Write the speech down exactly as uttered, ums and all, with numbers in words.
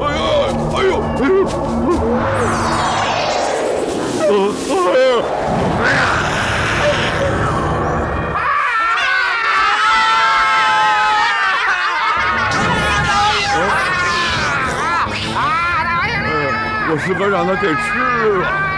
哎呦，哎呦，哎呦！我是不是让他给吃了？